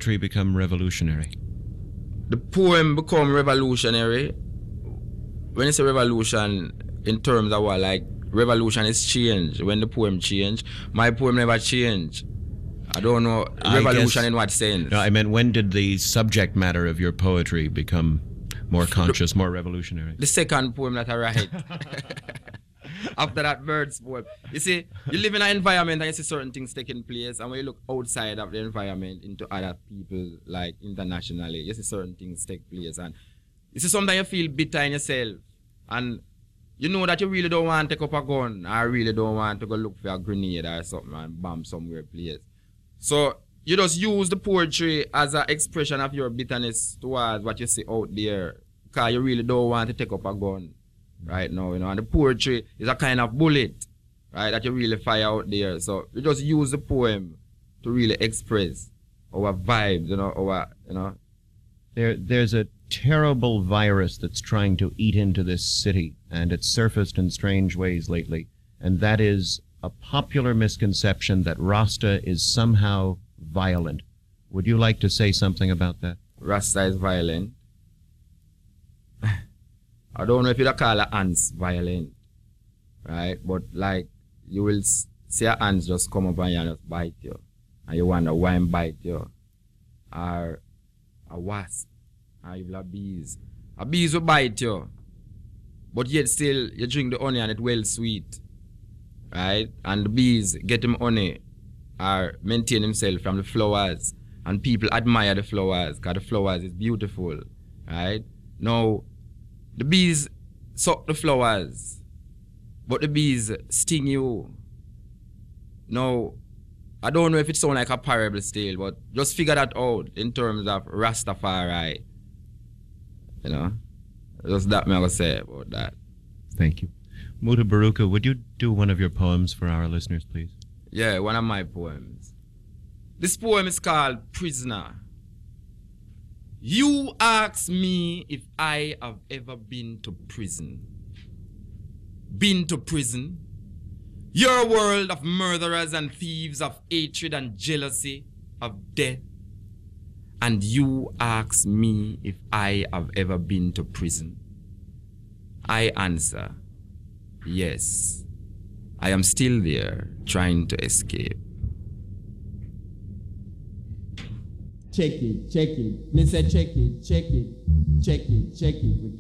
poetry become revolutionary? The poem become revolutionary. When you say revolution, in terms of what, like revolution is change. When the poem change, my poem never change. I don't know revolution in what sense. No, I meant when did the subject matter of your poetry become more conscious, more revolutionary? The second poem that I write. After that Birds poem. You see, you live in an environment and you see certain things taking place, and when you look outside of the environment into other people, like internationally, you see certain things take place, and you see sometimes you feel bitter in yourself, and you know that you really don't want to take up a gun, or really don't want to go look for a grenade or something and bomb somewhere place. So you just use the poetry as an expression of your bitterness towards what you see out there, because you really don't want to take up a gun right now, you know. And the poetry is a kind of bullet, right, that you really fire out there. So you just use the poem to really express our vibes, you know, our, you know. There's a terrible virus that's trying to eat into this city, and it's surfaced in strange ways lately, and that is a popular misconception that Rasta is somehow violent. Would you like to say something about that? Rasta is violent. I don't know if you'd call a ants violent, right? But like, you will see a ants just come up and you just bite you, and you wonder why I'm bite you. Or a wasp, or even a bees. A bees will bite you, but yet still you drink the honey and it's well sweet, right? And the bees get him honey or maintain himself from the flowers, and people admire the flowers because the flowers is beautiful, right? Now, the bees suck the flowers, but the bees sting you. Now, I don't know if it sounds like a parable still, but just figure that out in terms of Rastafari. You know, just that I'm going to say about that. Thank you. Muta Baruka, would you do one of your poems for our listeners, please? Yeah, one of my poems. This poem is called Prisoner. You ask me if I have ever been to prison. Been to prison? Your world of murderers and thieves, of hatred and jealousy, of death. And you ask me if I have ever been to prison. I answer, yes. I am still there, trying to escape. Check it. Me say check it.